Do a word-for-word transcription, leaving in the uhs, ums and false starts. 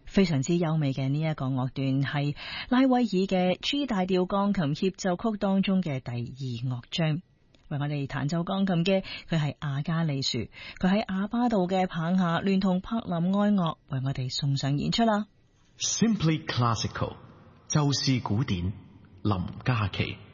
非常之優美嘅呢一個樂段係拉威爾嘅 G 大調鋼琴協奏曲當中嘅第二樂章。為我哋彈奏鋼琴嘅佢係阿加利樹，佢喺阿巴道嘅棒下聯同柏林愛樂為我哋送上演出啦。 Simply Classical 就是古典，林嘉琪。